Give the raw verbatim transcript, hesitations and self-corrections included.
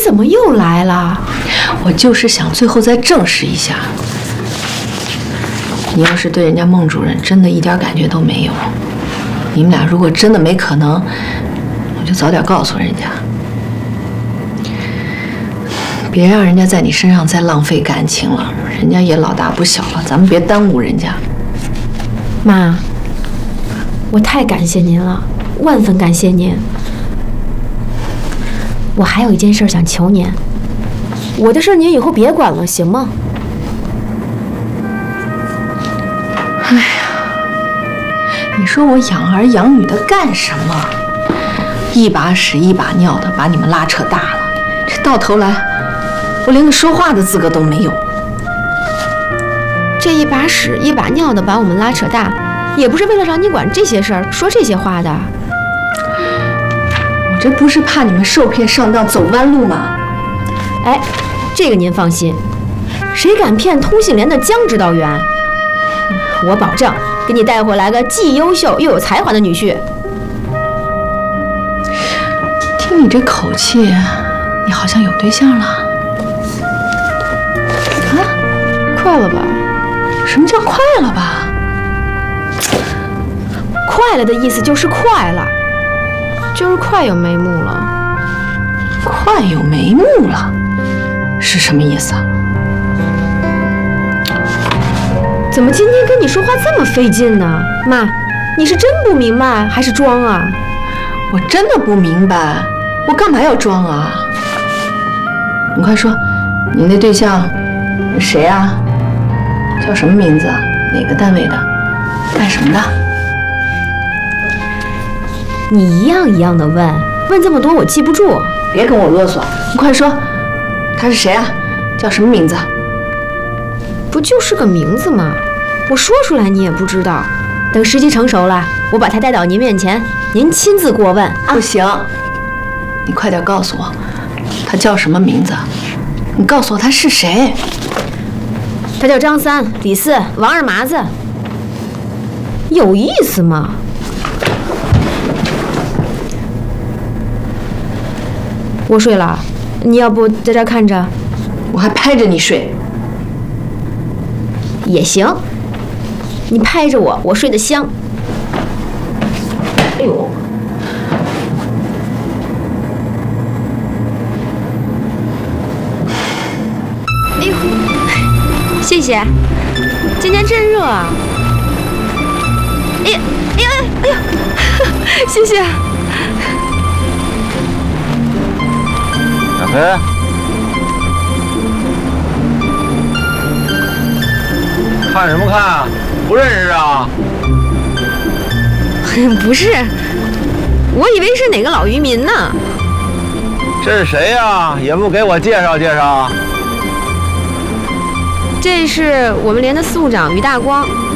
怎么又来了？ 我就是想最后再证实一下，你要是对人家孟主任真的一点感觉都没有，你们俩如果真的没可能，我就早点告诉人家，别让人家在你身上再浪费感情了。人家也老大不小了，咱们别耽误人家。 妈，我太感谢您了，万分感谢您。我还有一件事想求您，我的事您以后别管了，行吗？ 哎呀，你说我养儿养女的干什么？一把屎一把尿的把你们拉扯大了，这到头来我连个说话的资格都没有。 这一把屎一把尿的把我们拉扯大，也不是为了让你管这些事儿说这些话的。 我这不是怕你们受骗上当走弯路吗？ 哎，这个您放心，谁敢骗通信联的江指导员，我保证给你带回来个既优秀又有才华的女婿。 听你这口气，你好像有对象了。啊， 快了吧？ 什么叫快了吧？ 快了的意思就是快了，就是快有眉目了。 快有眉目了是什么意思啊？ 怎么今天跟你说话这么费劲呢？妈，你是真不明白还是装啊？ 我真的不明白，我干嘛要装啊？你快说，你那对象谁啊？叫什么名字？哪个单位的？干什么的？ 你一样一样的问，问这么多我记不住。 别跟我啰嗦，你快说，他是谁啊？叫什么名字？ 不就是个名字吗？我说出来你也不知道。等时机成熟了，我把他带到您面前，您亲自过问啊。 不行，你快点告诉我，他叫什么名字？你告诉我他是谁？ 他叫张三、李四、王二麻子。有意思吗？我睡了，你要不在这儿看着？ 我还拍着你睡。 也行，你拍着我，我睡得香。 哎呦， 哎呦，谢谢。今天真热啊！哎呀，哎呀，哎呀，谢谢。 小飞，看什么看啊？不认识啊？ 不是，我以为是哪个老渔民呢。 这是谁呀？也不给我介绍介绍。 这是我们连的司务长于大光。